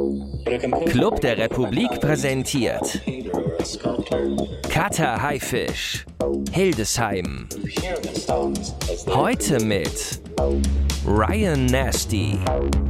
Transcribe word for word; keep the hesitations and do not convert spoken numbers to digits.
Club der Republik präsentiert Cutter Haifisch, Hildesheim. Heute mit Ryan Nasty.